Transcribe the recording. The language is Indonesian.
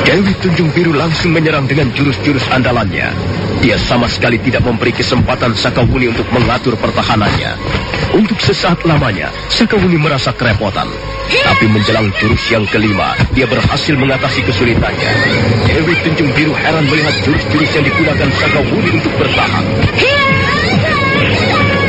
Dewi Tunjung Biru langsung menyerang dengan jurus-jurus andalannya. Dia sama sekali tidak memberi kesempatan Sakawuni untuk mengatur pertahanannya. Untuk sesaat lamanya, Sakawuni merasa kerepotan. Tapi menjelang jurus yang kelima, dia berhasil mengatasi kesulitannya. Dewi Tunjung Biru heran melihat jurus-jurus yang digunakan Sakawuni untuk bertahan.